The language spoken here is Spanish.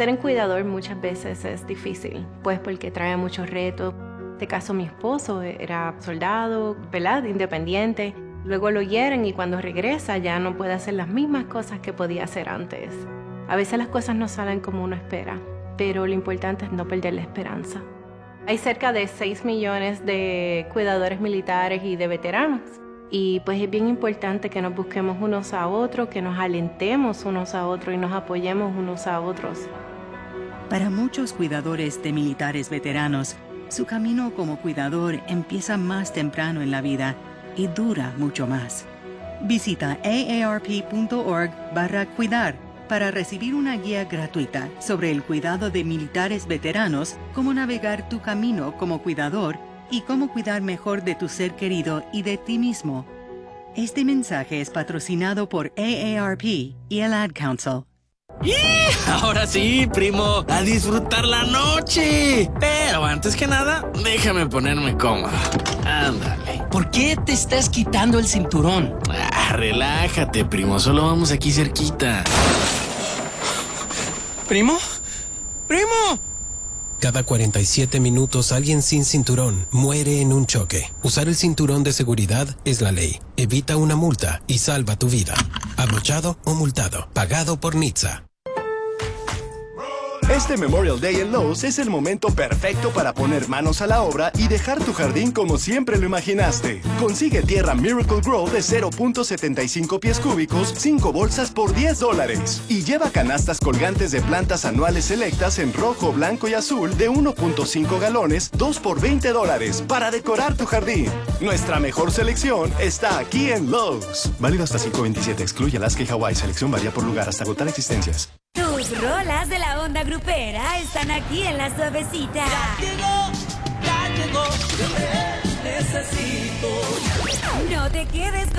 Ser un cuidador muchas veces es difícil, pues porque trae muchos retos. En este caso, mi esposo era soldado, ¿verdad? Independiente. Luego lo hieren y cuando regresa ya no puede hacer las mismas cosas que podía hacer antes. A veces las cosas no salen como uno espera, pero lo importante es no perder la esperanza. Hay cerca de 6 millones de cuidadores militares y de veteranos. Y pues es bien importante que nos busquemos unos a otros, que nos alentemos unos a otros y nos apoyemos unos a otros. Para muchos cuidadores de militares veteranos, su camino como cuidador empieza más temprano en la vida y dura mucho más. Visita aarp.org/cuidar para recibir una guía gratuita sobre el cuidado de militares veteranos, cómo navegar tu camino como cuidador y cómo cuidar mejor de tu ser querido y de ti mismo. Este mensaje es patrocinado por AARP y el Ad Council. Ahora sí, primo, a disfrutar la noche. Pero antes que nada, déjame ponerme cómodo. Ándale. ¿Por qué te estás quitando el cinturón? Relájate, primo, solo vamos aquí cerquita. ¿Primo? ¡Primo! Cada 47 minutos alguien sin cinturón muere en un choque. Usar el cinturón de seguridad es la ley. Evita una multa y salva tu vida. Abrochado o multado. Pagado por NHTSA. Este Memorial Day en Lowe's es el momento perfecto para poner manos a la obra y dejar tu jardín como siempre lo imaginaste. Consigue tierra Miracle Grow de 0.75 pies cúbicos, 5 bolsas por $10. Y lleva canastas colgantes de plantas anuales selectas en rojo, blanco y azul de 1.5 galones, 2 por $20 para decorar tu jardín. Nuestra mejor selección está aquí en Lowe's. Válido hasta 5/27. Excluye Alaska y Hawái. Selección varía por lugar hasta agotar existencias. Tus rolas de la onda grupera están aquí en La Suavecita. Ya llegó, yo te necesito. No te quedes